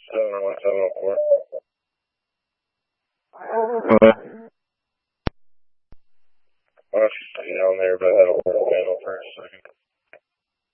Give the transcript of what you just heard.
701-704. What? Why don't you stay down there by that old panel for a second?